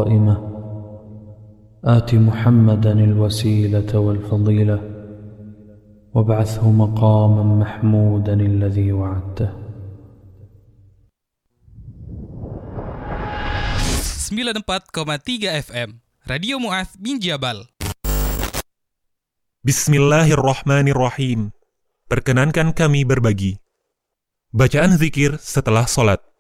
قائمة آت محمدا الوسيلة والفضيلة وابعثه مقاما محمودا الذي وعدته. 94,3 FM Radio Mu'adz bin Jabal. Bismillahirrahmanirrahim. Perkenankan kami berbagi bacaan zikir setelah sholat.